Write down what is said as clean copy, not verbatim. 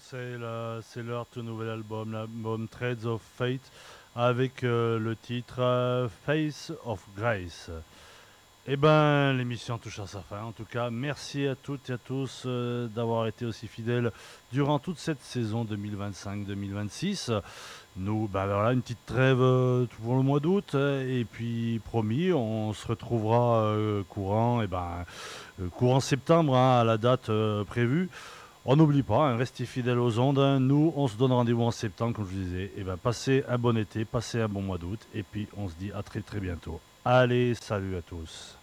C'est leur tout nouvel album, l'album Trades of Fate, avec le titre Face of Grace. Eh ben, l'émission touche à sa fin. En tout cas, merci à toutes et à tous d'avoir été aussi fidèles durant toute cette saison 2025-2026. Nous, ben voilà, une petite trêve pour le mois d'août. Et puis, promis, on se retrouvera courant septembre, hein, à la date prévue. On n'oublie pas, hein, restez fidèles aux ondes, hein. Nous, on se donne rendez-vous en septembre, comme je vous disais. Et ben, passez un bon été, passez un bon mois d'août. Et puis, on se dit à très très bientôt. Allez, salut à tous.